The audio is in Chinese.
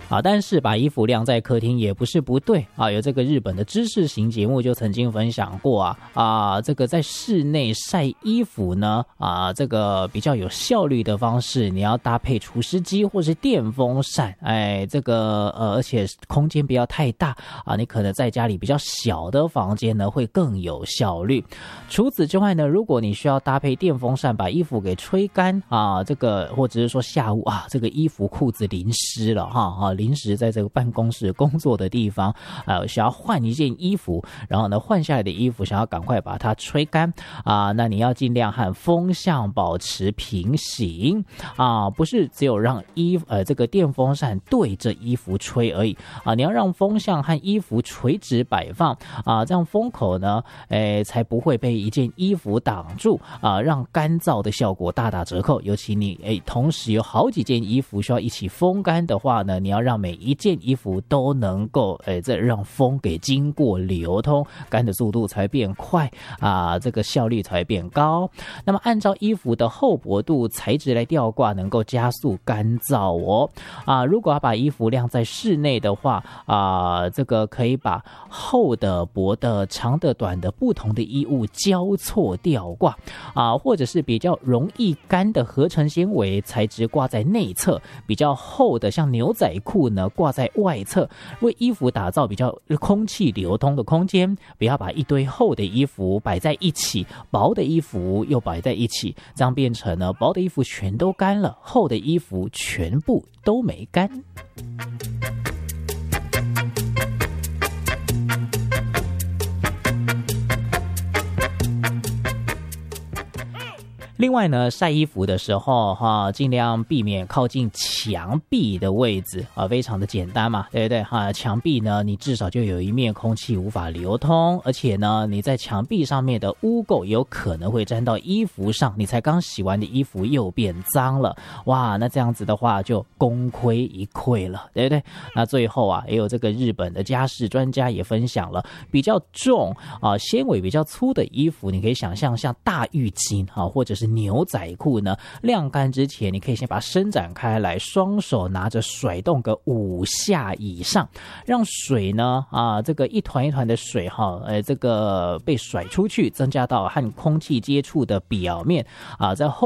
啊，但是把衣服晾在客厅也不是不对啊。有这个日本的知识型节目就曾经分享过这个在室内晒衣服呢这个比较有效率的方式，你要搭配除湿机或是电风扇，这个而且空间不要太大你可能在家里比较小的房间呢会更有效率。除此之外呢，如果你需要搭配电风扇把衣服给吹干这个或者是说下午这个衣服裤子淋湿了临时在这个办公室工作的地方想要换一件衣服，然后呢换下来的衣服想要赶快把它吹干那你要尽量和风向保持平行不是只有让这个电风扇对着衣服吹而已你要让风向和衣服垂直摆放这样风口呢才不会被一件衣服挡住让干燥的效果大打折扣。尤其你同时有好几件衣服需要一起风干的话呢，你要让每一件衣服都能够这让风给经过流通，干的速度才变快这个效率才变高。那么按照衣服的厚薄度材质来吊挂，能够加速干燥如果要把衣服晾在室内的话这个可以把厚的、薄的、长的、短的不同的衣物交错吊挂或者是比较容易干的合成纤维材质挂在内侧，比较厚的像牛仔裤呢挂在外侧，为衣服打造比较空气流通的空间。不要把一堆厚的衣服摆在一起，薄的衣服又摆在一起，这样变成呢薄的衣服全都干了，厚的衣服全部都没干。另外呢，晒衣服的时候尽量避免靠近墙壁的位置非常的简单嘛，对不对墙壁呢，你至少就有一面空气无法流通，而且呢，你在墙壁上面的污垢有可能会沾到衣服上，你才刚洗完的衣服又变脏了，哇，那这样子的话就功亏一篑了，对不对？那最后也有这个日本的家事专家也分享了，比较重纤维比较粗的衣服，你可以想象像大浴巾或者是牛仔裤呢，晾干之前你可以先把它伸展开来，双手拿着甩动个5下以上，让水呢这个一团一团的水这个被甩出去，增加到和空气接触的表面在后